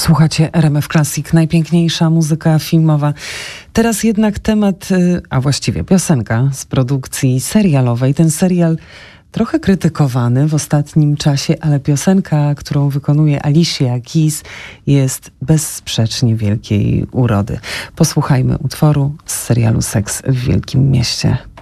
Słuchacie RMF Classic, najpiękniejsza muzyka filmowa. Teraz jednak temat, a właściwie piosenka z produkcji serialowej. Ten serial trochę krytykowany w ostatnim czasie, ale piosenka, którą wykonuje Alicia Keys, jest bezsprzecznie wielkiej urody. Posłuchajmy utworu z serialu Seks w Wielkim Mieście.